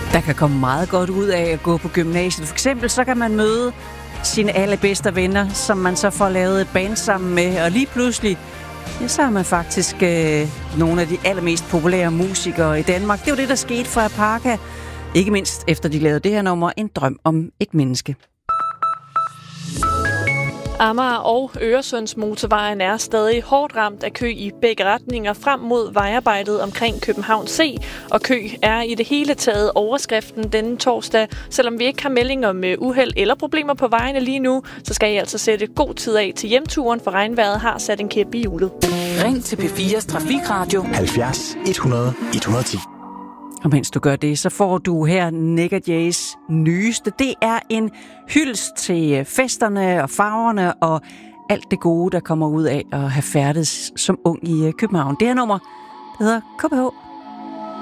Der kan komme meget godt ud af at gå på gymnasiet. For eksempel så kan man møde sine allerbedste venner, som man så får lavet et band sammen med. Og lige pludselig, ja, så er man faktisk nogle af de allermest populære musikere i Danmark. Det var det, der skete for Aparca. Ikke mindst efter de lavede det her nummer, En drøm om et menneske. Amager og Øresundsmotorvejen er stadig hårdt ramt af kø i begge retninger frem mod vejarbejdet omkring København C, og kø er i det hele taget overskriften denne torsdag. Selvom vi ikke har meldinger med uheld eller problemer på vejene lige nu, så skal I altså sætte god tid af til hjemturen, for regnvejret har sat en kæp i hjulet. Ring til P4's Trafikradio 70 100 110. Og mens du gør det, så får du her Nick & Jays nyeste. Det er en hyldest til festerne og farverne og alt det gode, der kommer ud af at have færdes som ung i København. Det her nummer, det hedder KBH.